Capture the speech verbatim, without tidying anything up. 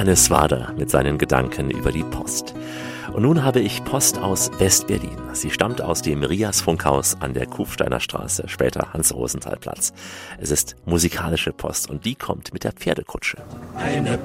Hannes Wader mit seinen Gedanken über die Post. Und nun habe ich Post aus West-Berlin. Sie stammt aus dem Rias-Funkhaus an der Kufsteiner Straße, später Hans-Rosenthal-Platz. Es ist musikalische Post und die kommt mit der Pferdekutsche. Eine